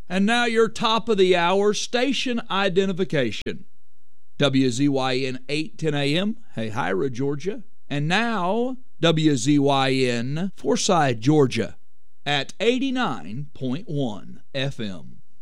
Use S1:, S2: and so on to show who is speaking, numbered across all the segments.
S1: And now your top of the hour station identification. WZYN 810 AM, Hahira, Georgia. And now WZYN Forsyth, Georgia at 89.1 FM.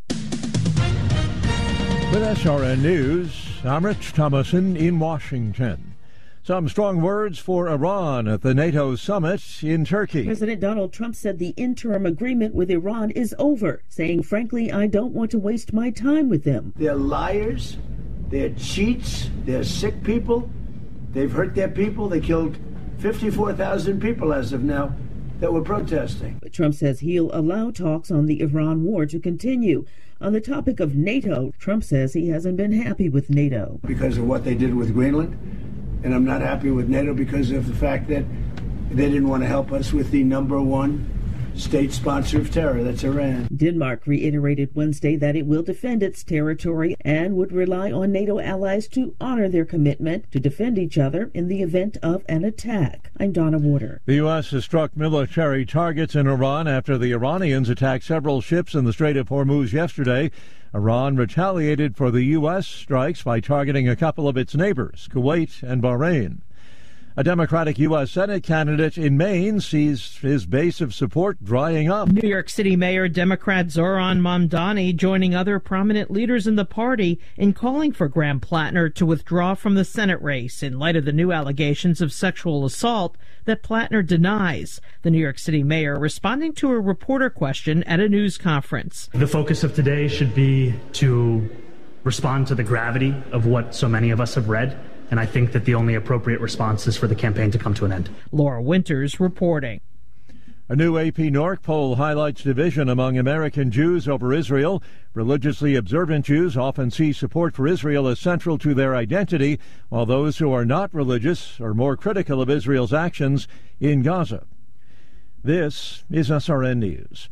S2: With SRN News, I'm Rich Thomason in Washington. Some strong words for Iran at the NATO summit in Turkey.
S3: President Donald Trump said the interim agreement with Iran is over, saying, frankly, I don't want to waste my time with them.
S4: They're liars, they're cheats, they're sick people, they've hurt their people, they killed 54,000 people as of now that were protesting.
S3: But Trump says he'll allow talks on the Iran war to continue. On the topic of NATO, Trump says he hasn't been happy with NATO.
S4: Because of what they did with Greenland, and I'm not happy with NATO because of the fact that they didn't want to help us with the number one state sponsor of terror, that's Iran.
S3: Denmark reiterated Wednesday that it will defend its territory and would rely on NATO allies to honor their commitment to defend each other in the event of an attack. I'm Donna Warder.
S2: The U.S. has struck military targets in Iran after the Iranians attacked several ships in the Strait of Hormuz yesterday. Iran retaliated for the U.S. strikes by targeting a couple of its neighbors, Kuwait and Bahrain. A Democratic U.S. Senate candidate in Maine sees his base of support drying up.
S5: New York City Mayor Democrat Zohran Mamdani joining other prominent leaders in the party in calling for Graham Plattner to withdraw from the Senate race in light of the new allegations of sexual assault that Plattner denies. The New York City mayor responding to a reporter question at a news conference.
S6: The focus of today should be to respond to the gravity of what so many of us have read. And I think that the only appropriate response is for the campaign to come to an end.
S5: Laura Winters reporting.
S2: A new AP North poll highlights division among American Jews over Israel. Religiously observant Jews often see support for Israel as central to their identity, while those who are not religious are more critical of Israel's actions in Gaza. This is SRN News.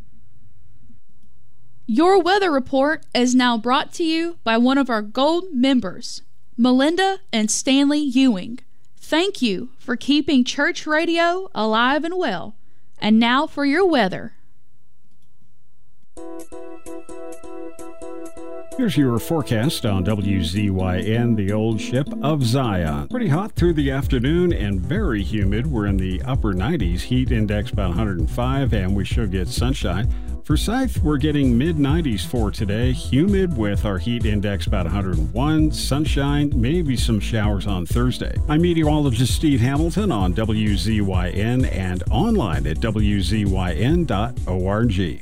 S7: Your weather report is now brought to you by one of our Gold members, Melinda and Stanley Ewing. Thank you for keeping church radio alive and well. And now for your weather.
S8: Here's your forecast on WZYN, the old ship of Zion. Pretty hot through the afternoon and very humid. We're in the upper 90s, heat index about 105, and we should get sunshine. Forsyth, we're getting mid-90s for today. Humid with our heat index about 101. Sunshine, maybe some showers on Thursday. I'm meteorologist Steve Hamilton on WZYN and online at WZYN.org.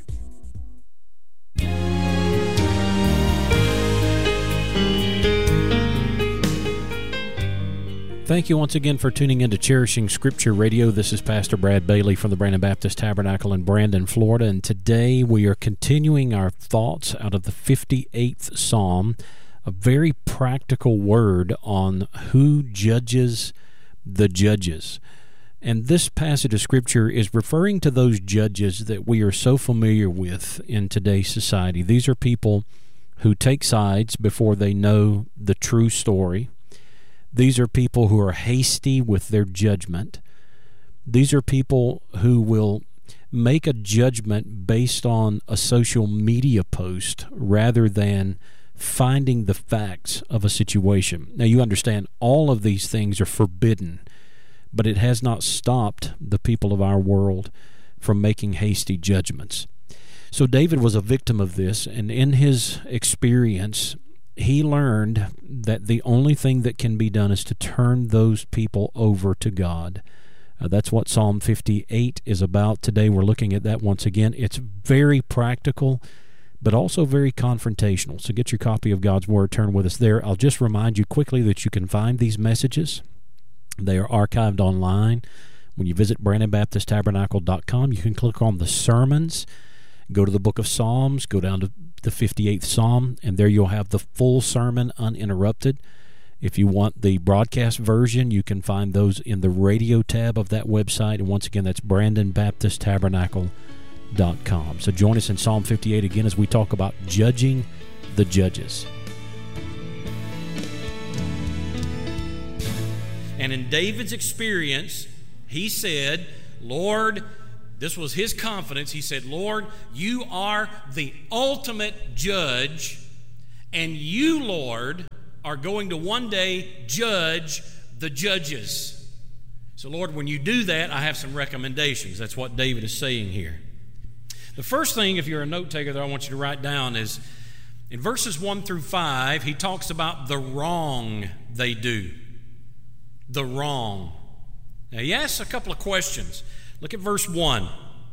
S9: Thank you once again for tuning in to Cherishing Scripture Radio. This is Pastor Brad Bailey from the Brandon Baptist Tabernacle in Brandon, Florida, and today we are continuing our thoughts out of the 58th Psalm, a very practical word on who judges the judges. And this passage of Scripture is referring to those judges that we are so familiar with in today's society. These are people who take sides before they know the true story. These are people who are hasty with their judgment. These are people who will make a judgment based on a social media post rather than finding the facts of a situation. Now, you understand all of these things are forbidden, but it has not stopped the people of our world from making hasty judgments. So David was a victim of this, and in his experience, he learned that the only thing that can be done is to turn those people over to God. That's what Psalm 58 is about. Today we're looking at that once again. It's very practical, but also very confrontational. So get your copy of God's Word, turn with us there. I'll just remind you quickly that you can find these messages. They are archived online. When you visit BrandonBaptistTabernacle.com, you can click on the sermons, go to the book of Psalms, go down to the 58th Psalm, and there you'll have the full sermon uninterrupted. If you want the broadcast version, you can find those in the radio tab of that website. And once again, that's BrandonBaptistTabernacle.com. So join us in Psalm 58 again as we talk about judging the judges.
S10: And in David's experience, he said, Lord, This was his confidence. He said, Lord, you are the ultimate judge, and you, Lord, are going to one day judge the judges. So, Lord, when you do that, I have some recommendations. That's what David is saying here. The first thing, if you're a note taker, that I want you to write down is in verses 1 through 5, he talks about the wrong they do. The wrong. Now, he asks a couple of questions. Look at verse 1.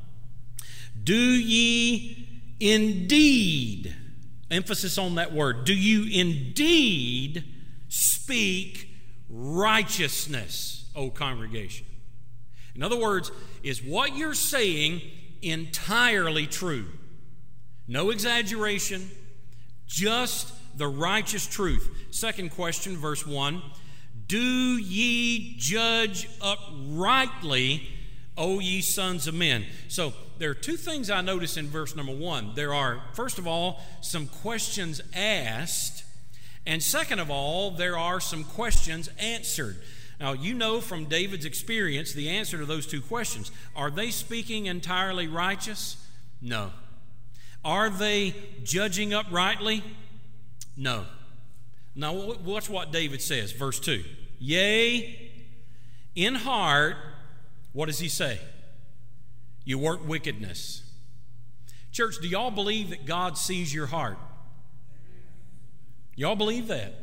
S10: Do ye indeed, emphasis on that word, do you indeed speak righteousness, O congregation? In other words, is what you're saying entirely true? No exaggeration, just the righteous truth. Second question, verse 1. Do ye judge uprightly, O ye sons of men? So there are two things I notice in verse number 1. There are, first of all, some questions asked, and second of all, there are some questions answered. Now, you know from David's experience the answer to those two questions. Are they speaking entirely righteous? No. Are they judging uprightly? No. Now, watch what David says, verse 2. Yea, in heart, what does he say? You work wickedness. Church, do y'all believe that God sees your heart? Y'all believe that?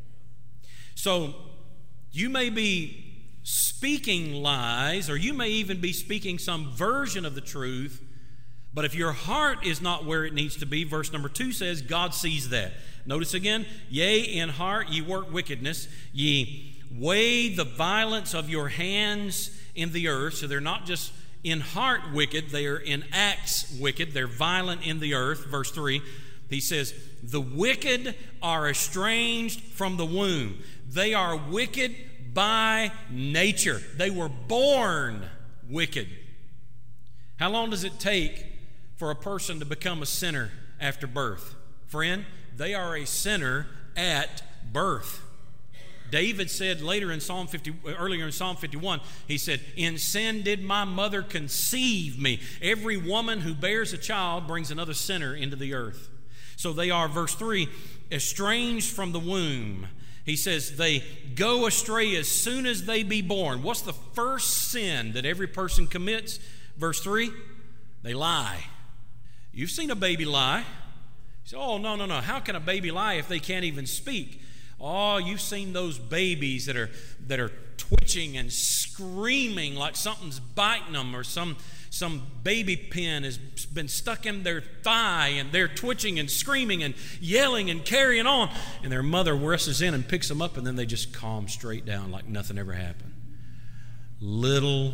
S10: So, you may be speaking lies, or you may even be speaking some version of the truth, but if your heart is not where it needs to be, verse number 2 says, God sees that. Notice again, yea, in heart ye work wickedness, ye weigh the violence of your hands in the earth. So they're not just in heart wicked, they are in acts wicked. They're violent in the earth. Verse 3, he says, the wicked are estranged from the womb. They are wicked by nature. They were born wicked. How long does it take for a person to become a sinner after birth? Friend, they are a sinner at birth. David said earlier in Psalm 51, he said, in sin did my mother conceive me. Every woman who bears a child brings another sinner into the earth. So they are, verse 3, estranged from the womb. He says they go astray as soon as they be born. What's the first sin that every person commits? Verse 3, they lie. You've seen a baby lie. You say, oh, no. How can a baby lie if they can't even speak? Oh, you've seen those babies that are twitching and screaming like something's biting them, or some baby pin has been stuck in their thigh, and they're twitching and screaming and yelling and carrying on, and their mother rushes in and picks them up, and then they just calm straight down like nothing ever happened. Little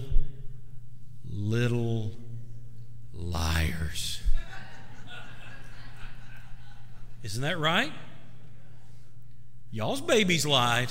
S10: liars. Isn't that right? Y'all's babies lied.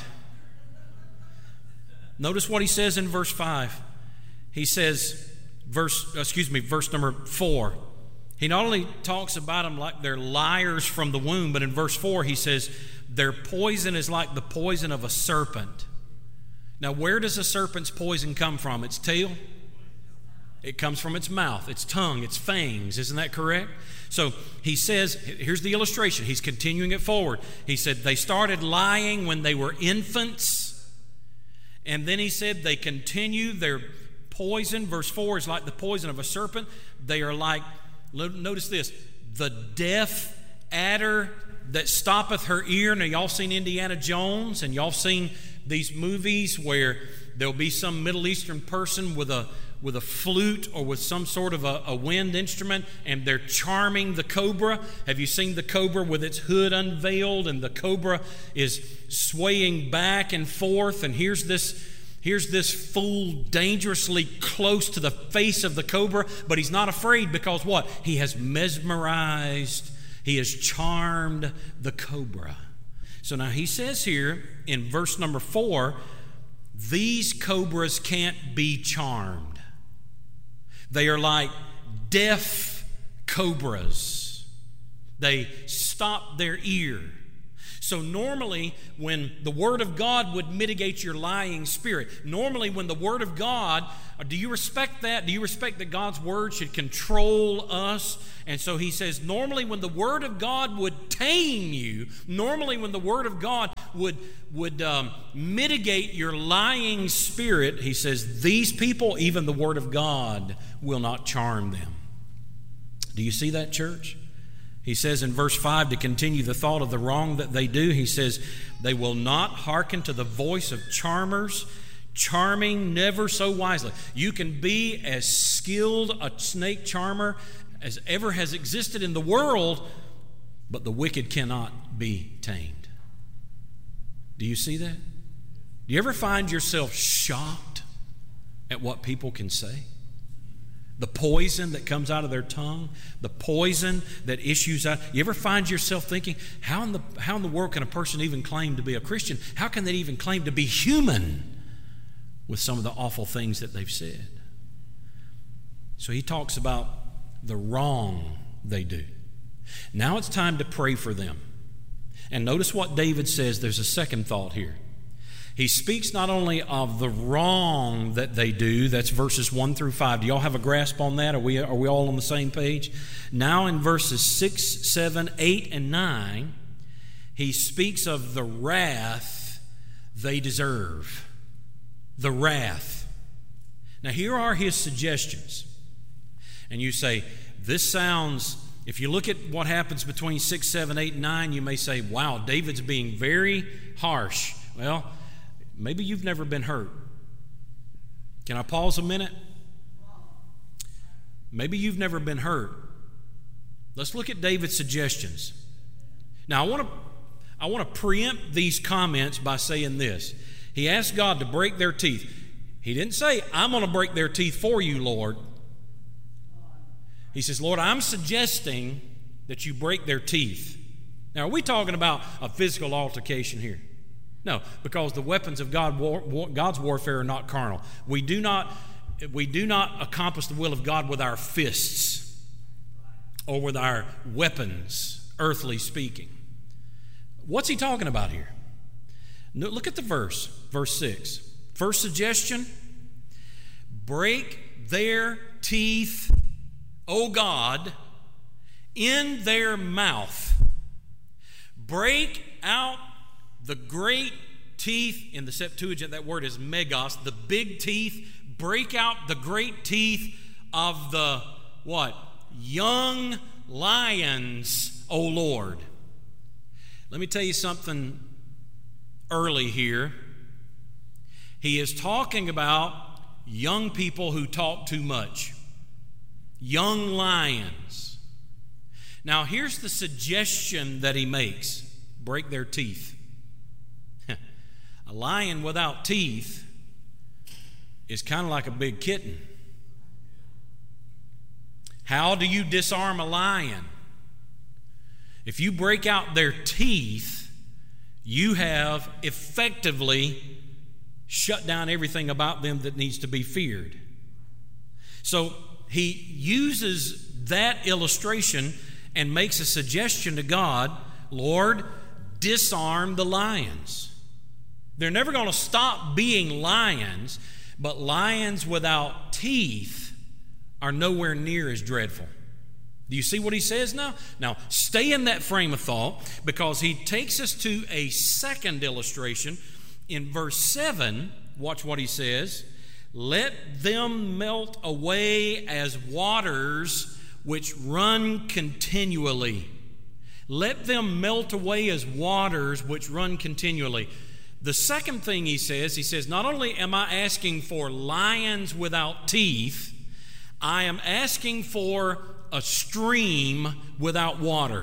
S10: Notice what he says in verse 5. He says, verse number 4. He not only talks about them like they're liars from the womb, but in verse 4 he says, their poison is like the poison of a serpent. Now, where does a serpent's poison come from? Its tail? It comes from its mouth, its tongue, its fangs. Isn't that correct? So he says, here's the illustration. He's continuing it forward. He said they started lying when they were infants. And then he said they continue their poison. Verse 4 is like the poison of a serpent. They are like, notice this, the deaf adder that stoppeth her ear. Now, y'all seen Indiana Jones, and y'all seen these movies where there'll be some Middle Eastern person with a flute or with some sort of a wind instrument, and they're charming the cobra. Have you seen the cobra with its hood unveiled, and the cobra is swaying back and forth, and here's this fool dangerously close to the face of the cobra, but he's not afraid because what? He has mesmerized, he has charmed the cobra. So now he says here in verse number 4, these cobras can't be charmed. They are like deaf cobras. They stop their ear. So normally when the Word of God would mitigate your lying spirit, normally when the Word of God, do you respect that? Do you respect that God's Word should control us? And so he says, normally when the Word of God would tame you, normally when the Word of God would mitigate your lying spirit, he says, these people, even the Word of God, will not charm them. Do you see that, church? He says in verse 5, to continue the thought of the wrong that they do, he says, they will not hearken to the voice of charmers, charming never so wisely. You can be as skilled a snake charmer as ever has existed in the world, but the wicked cannot be tamed. Do you see that? Do you ever find yourself shocked at what people can say? The poison that comes out of their tongue, the poison that issues out. You ever find yourself thinking, how in the world can a person even claim to be a Christian? How can they even claim to be human with some of the awful things that they've said? So he talks about the wrong they do. Now it's time to pray for them. And notice what David says. There's a second thought here. He speaks not only of the wrong that they do, that's verses 1 through 5. Do y'all have a grasp on that? Are we all on the same page? Now in verses 6, 7, 8, and 9, he speaks of the wrath they deserve. The wrath. Now here are his suggestions. And you say, this sounds, if you look at what happens between 6, 7, 8, and 9, you may say, wow, David's being very harsh. Well, maybe you've never been hurt. Can I pause a minute? Maybe you've never been hurt. Let's look at David's suggestions. Now, I want to preempt these comments by saying this. He asked God to break their teeth. He didn't say, I'm going to break their teeth for you, Lord. He says, Lord, I'm suggesting that you break their teeth. Now, are we talking about a physical altercation here? No, because the weapons of God's warfare are not carnal. We do not accomplish the will of God with our fists or with our weapons, earthly speaking. What's he talking about here? Look at the verse 6. First suggestion, break their teeth, O God, in their mouth. Break out the great teeth. In the Septuagint, that word is megos, the big teeth. Break out the great teeth of the, what? Young lions, O Lord. Let me tell you something early here. He is talking about young people who talk too much. Young lions. Now, here's the suggestion that he makes. Break their teeth. A lion without teeth is kind of like a big kitten. How do you disarm a lion? If you break out their teeth, you have effectively shut down everything about them that needs to be feared. So he uses that illustration and makes a suggestion to God, Lord, disarm the lions. They're never going to stop being lions, but lions without teeth are nowhere near as dreadful. Do you see what he says now? Now, stay in that frame of thought, because he takes us to a second illustration. In verse 7, watch what he says. Let them melt away as waters which run continually. Let them melt away as waters which run continually. The second thing he says, not only am I asking for lions without teeth, I am asking for a stream without water.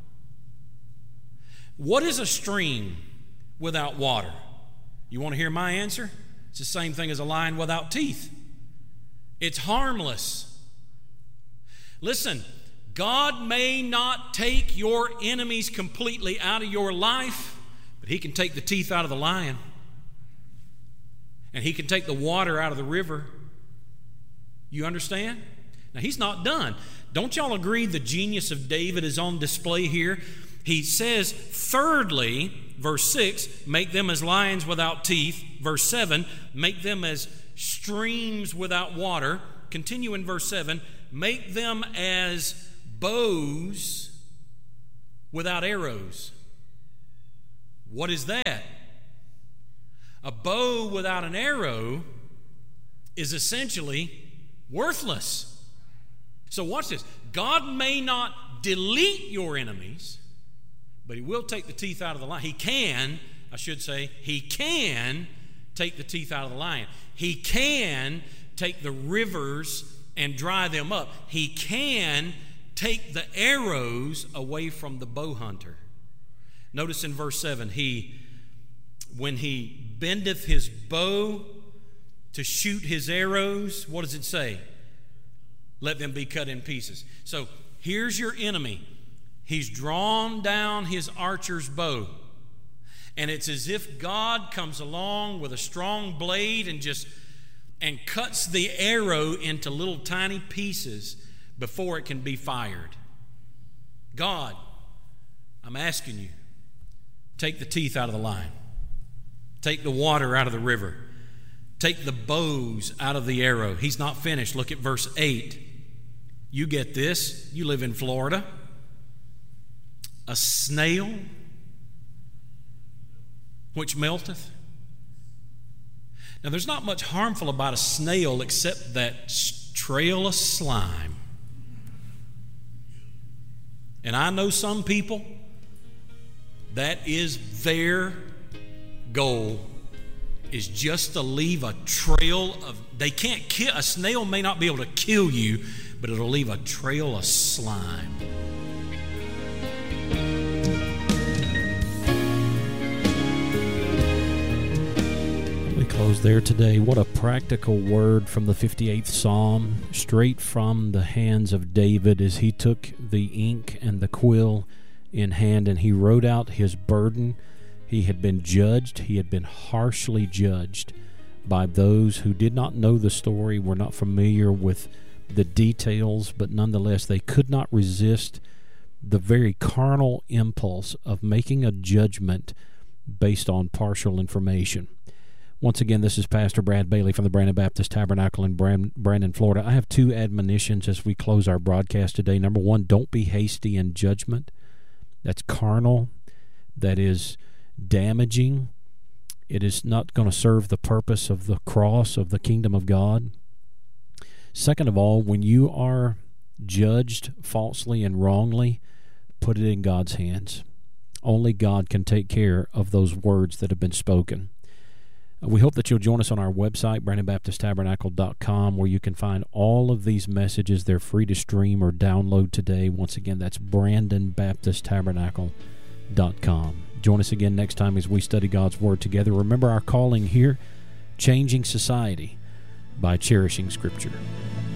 S10: What is a stream without water? You want to hear my answer? It's the same thing as a lion without teeth. It's harmless. Listen, God may not take your enemies completely out of your life, but He can take the teeth out of the lion. And He can take the water out of the river. You understand? Now, He's not done. Don't y'all agree the genius of David is on display here? He says, thirdly, verse 6, make them as lions without teeth. Verse 7, make them as streams without water. Continue in verse 7, make them as bows without arrows. What is that? A bow without an arrow is essentially worthless. So watch this. God may not delete your enemies, but He will take the teeth out of the lion. He can take the teeth out of the lion. He can take the rivers and dry them up. He can take the arrows away from the bow hunter. Notice in verse 7, when he bendeth his bow to shoot his arrows, what does it say? Let them be cut in pieces. So here's your enemy. He's drawn down his archer's bow. And it's as if God comes along with a strong blade and cuts the arrow into little tiny pieces before it can be fired. God, I'm asking you, take the teeth out of the lion. Take the water out of the river. Take the bows out of the arrow. He's not finished. Look at verse 8. You get this. You live in Florida. A snail which melteth. Now, there's not much harmful about a snail except that trail of slime. And I know some people, that is their goal, is just to leave a trail of, they can't kill, a snail may not be able to kill you, but it'll leave a trail of slime.
S9: We close there today. What a practical word from the 58th Psalm, straight from the hands of David as he took the ink and the quill in hand and he wrote out his burden. He had been judged. He had been harshly judged by those who did not know the story, were not familiar with the details, but nonetheless they could not resist the very carnal impulse of making a judgment based on partial information. Once again, this is Pastor Brad Bailey from the Brandon Baptist Tabernacle in Brandon, Florida. I have two admonitions as we close our broadcast today. Number one, don't be hasty in judgment. That's carnal. That is damaging. It is not going to serve the purpose of the cross of the kingdom of God. Second of all, when you are judged falsely and wrongly, put it in God's hands. Only God can take care of those words that have been spoken. We hope that you'll join us on our website, BrandonBaptistTabernacle.com, where you can find all of these messages. They're free to stream or download today. Once again, that's BrandonBaptistTabernacle.com. Join us again next time as we study God's Word together. Remember our calling here, changing society by cherishing Scripture.